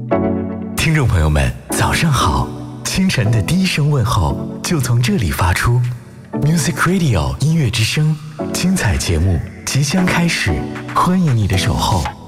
听众朋友们，早上好！清晨的第一声问候就从这里发出。Music Radio 音乐之声，精彩节目即将开始，欢迎你的守候。